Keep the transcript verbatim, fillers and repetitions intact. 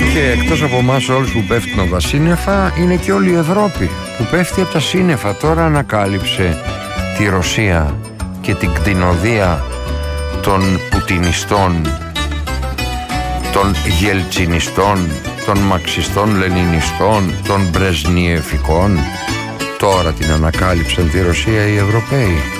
Και εκτός από εμάς όλους που πέφτουν από τα σύννεφα, είναι και όλη η Ευρώπη που πέφτει από τα σύννεφα. Τώρα ανακάλυψε τη Ρωσία και την κτηνοδία των πουτινιστών, των γελτσινιστών, των μαξιστών λενινιστών, των μπρεσνιεφικών. Τώρα την ανακάλυψαν τη Ρωσία οι Ευρωπαίοι.